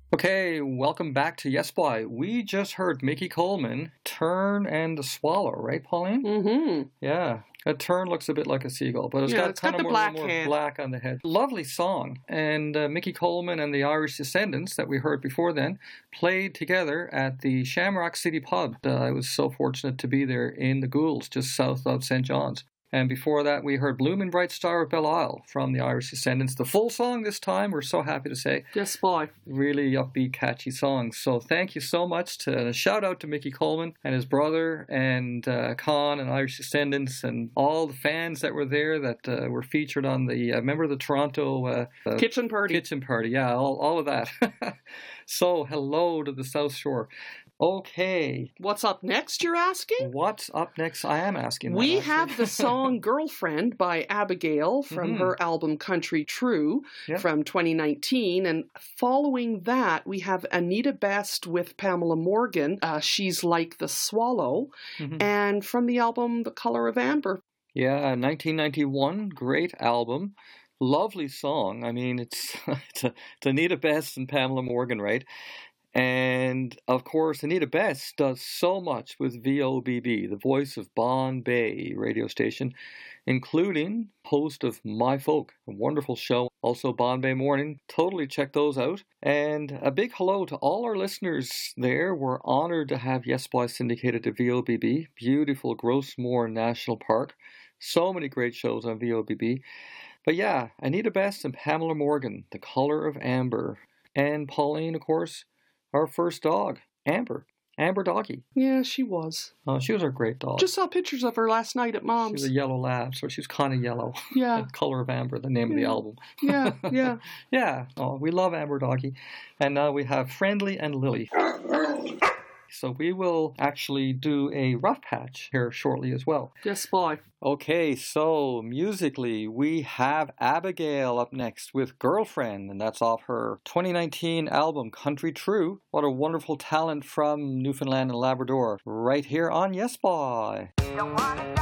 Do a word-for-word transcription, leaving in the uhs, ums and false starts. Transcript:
Okay, welcome back to Yes Boy. We just heard Mickey Coleman, Tern and the Swallow, right, Pauline? Mm-hmm. Yeah. A tern looks a bit like a seagull, but it's yeah, got it's kind got of the more, black more head. black on the head. Lovely song. And uh, Mickey Coleman and the Irish Descendants that we heard before then played together at the Shamrock City Pub. Uh, I was so fortunate to be there in the Goulds, just south of Saint John's. And before that, we heard Bloomin' Bright Star of Belle Isle from the Irish Descendants. The full song this time, we're so happy to say. Yes, boy. Really upbeat, catchy songs. So thank you so much. To, and a shout out to Mickey Coleman and his brother and uh, Con and Irish Descendants and all the fans that were there that uh, were featured on the, uh, remember the Toronto uh, uh, Kitchen Party. Kitchen Party, yeah, all, all of that. So hello to the South Shore. Okay. What's up next, you're asking? What's up next? I am asking. We that, have the song Girlfriend by Abigail from mm-hmm. her album Country True yep. from twenty nineteen. And following that, we have Anita Best with Pamela Morgan. Uh, She's Like the Swallow. Mm-hmm. And from the album The Color of Amber. Yeah, nineteen ninety-one. Great album. Lovely song. I mean, it's, it's, a, it's Anita Best and Pamela Morgan, right? And, of course, Anita Best does so much with V O B B, the voice of Bombay radio station, including host of My Folk, a wonderful show, also Bombay Morning. Totally check those out. And a big hello to all our listeners there. We're honored to have Yes Boy syndicated to V O B B, beautiful Grossmore National Park. So many great shows on V O B B. But yeah, Anita Best and Pamela Morgan, The Color of Amber. And Pauline, of course, our first dog, Amber. Amber Doggy. Yeah, she was. Oh, she was a great dog. Just saw pictures of her last night at Mom's. She was a yellow lab, so she's kind of yellow. Yeah. Color of Amber, the name yeah. of the album. Yeah, yeah. Yeah. Oh, we love Amber Doggy. And now we have Friendly and Lily. So we will actually do a rough patch here shortly as well. Yes, boy. Okay, so musically, we have Abigail up next with Girlfriend, and that's off her twenty nineteen album, Country True. What a wonderful talent from Newfoundland and Labrador, right here on Yes Boy.